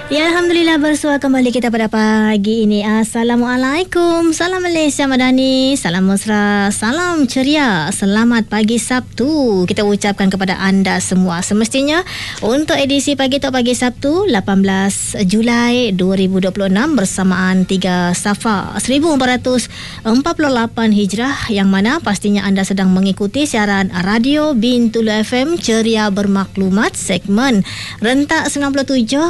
Ya, Alhamdulillah bersua kembali kita pada pagi ini. Assalamualaikum. Salam Malaysia Madani. Salam mesra. Salam ceria. Selamat pagi Sabtu. Kita ucapkan kepada anda semua. Semestinya untuk edisi Pagi Tok Pagi Sabtu 18 Julai 2026 bersamaan 3 Safar 1448 Hijrah, yang mana pastinya anda sedang mengikuti siaran Radio Bintulu FM Ceria Bermaklumat segmen rentak 97.5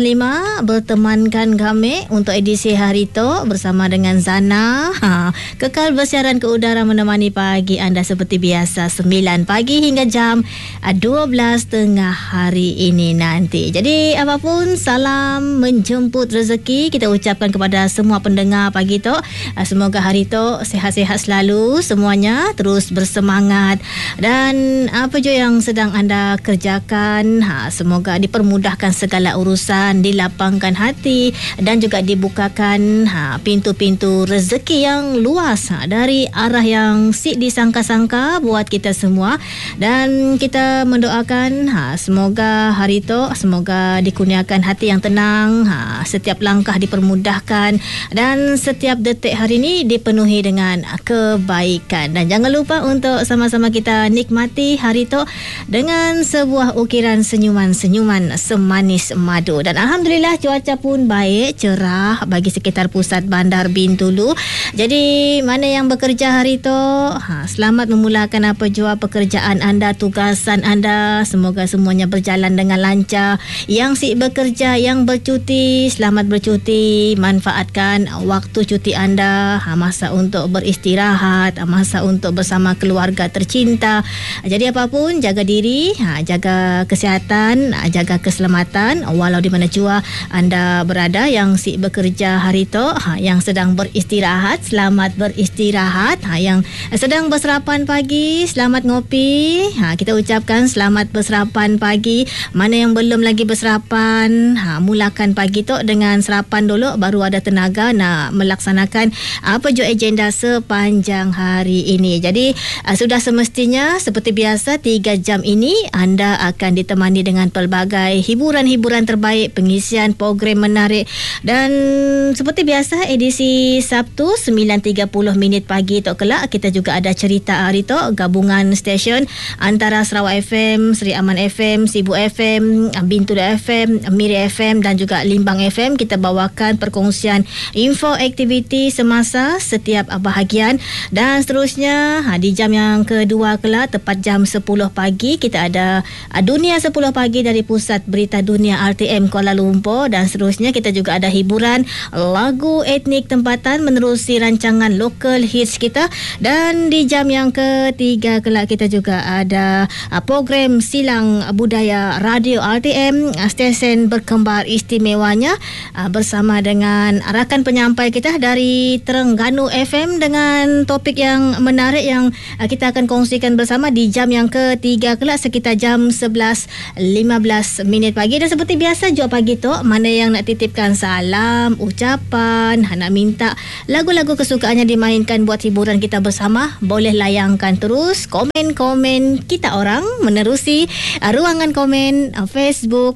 bertemankan kami untuk edisi hari itu bersama dengan Zana. Kekal bersiaran ke udara menemani pagi anda seperti biasa 9 pagi hingga jam 12 tengah hari ini nanti. Jadi apapun, salam menjemput rezeki kita ucapkan kepada semua pendengar pagi itu. Semoga hari itu sihat-sihat selalu semuanya, terus bersemangat, dan apa je yang sedang anda kerjakan, semoga dipermudahkan segala urusan, dilapangkan hati dan juga dibukakan pintu-pintu rezeki yang luas dari arah yang si disangka-sangka buat kita semua. Dan kita mendoakan semoga hari itu semoga dikurniakan hati yang tenang, setiap langkah dipermudahkan dan setiap detik hari ini dipenuhi dengan kebaikan. Dan jangan lupa untuk sama-sama kita nikmati hari itu dengan sebuah ukiran senyuman-senyuman semanis madu. Dan Alhamdulillah cuaca pun baik, cerah bagi sekitar pusat bandar Bintulu. Jadi mana yang bekerja hari itu, selamat memulakan apa jua pekerjaan anda, tugasan anda. Semoga semuanya berjalan dengan lancar. Yang si bekerja, yang bercuti, selamat bercuti. Manfaatkan waktu cuti anda, masa untuk beristirahat, masa untuk bersama keluarga tercinta. Jadi apapun, jaga diri, jaga kesihatan, jaga keselamatan walau di mana jua anda berada. Yang si bekerja hari itu, yang sedang beristirahat, selamat beristirahat. Yang sedang berserapan pagi, selamat ngopi. Kita ucapkan selamat berserapan pagi. Mana yang belum lagi berserapan, mulakan pagi tu dengan serapan dulu, baru ada tenaga nak melaksanakan apa je agenda sepanjang hari ini. Jadi sudah semestinya seperti biasa 3 jam ini anda akan ditemani dengan pelbagai hiburan-hiburan terbaik, pengisian program menarik, dan seperti biasa edisi Sabtu 9.30 minit pagi tu kelak kita juga ada cerita hari tu, gabungan stesen antara Sarawak FM, Seri Aman FM, Sibu FM, Bintulu FM, Miri FM dan juga Limbang FM. Kita bawakan perkongsian info aktiviti semasa setiap bahagian. Dan seterusnya di jam yang kedua kelak tepat jam 10 pagi kita ada Dunia 10 pagi dari Pusat Berita Dunia RTM Kuala Lumpur. Dan seterusnya kita juga ada hiburan lagu etnik tempatan menerusi rancangan local hits kita. Dan di jam yang ketiga kelak kita juga ada program Silang Budaya Radio RTM, stesen berkembar istimewanya, bersama dengan rakan penyampai kita dari Terengganu FM dengan topik yang menarik yang kita akan kongsikan bersama di jam yang ketiga kelak sekitar jam 11.15 minit pagi. Dan seperti biasa jua pagi tu, mana yang nak titipkan salam, ucapan, nak minta lagu-lagu kesukaannya dimainkan buat hiburan kita bersama, boleh layangkan terus komen-komen kita orang menerusi ruangan komen Facebook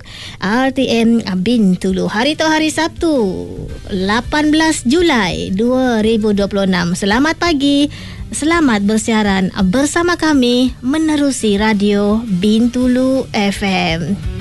RTM Bintulu. Hari tu hari Sabtu 18 Julai 2026. Selamat pagi, selamat bersiaran bersama kami menerusi Radio Bintulu FM.